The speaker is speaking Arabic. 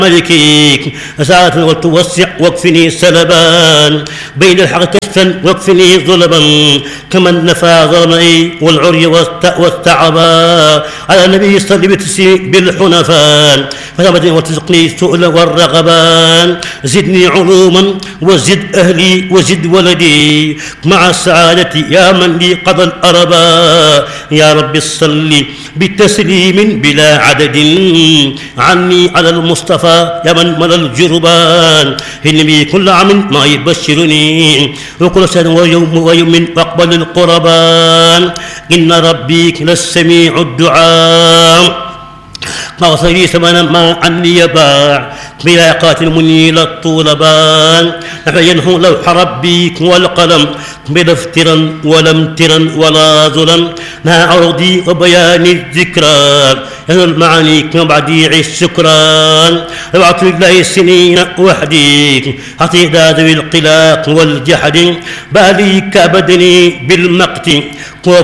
ملكيك ساعة وتوسع واكفني سلبان بين الحق كشفا واكفني ظلما كمن نفى ظلمي والعري والتعبا على النبي صلى بالحنفان فثبت وتزقني السؤل والرغبان زدني علوما وزد أهلي وزد ولدي مع السعادة يا من لي قضى الأربا يا رب صل بتسليم بلا عدد عني على المصطفى يا من ملا الجربان إني كل عام ما يبشرني وكل سنة ويوم أقبل القربان إن ربي للسميع الدعاء مغفري ثمنا ما عني يباع بلا قاتل منيل الطولبان ينهو لوح ربيك والقلم بلا افترا ولا امترا ولا ظلم ما عرضي وبيان الذكرى ينهو المعاني كبديع السكران ربعت الله السنين وحديك حتى ذوي القلاق والجحد بالي كبدني بالمقت